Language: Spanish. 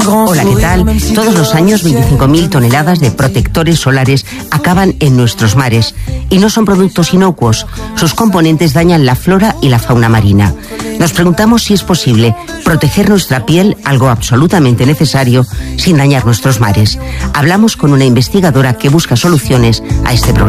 Hola, ¿qué tal? Todos los años 25.000 toneladas de protectores solares acaban en nuestros mares y no son productos inocuos. Sus componentes dañan la flora y la fauna marina. Nos preguntamos si es posible proteger nuestra piel, algo absolutamente necesario, sin dañar nuestros mares. Hablamos con una investigadora que busca soluciones a este problema.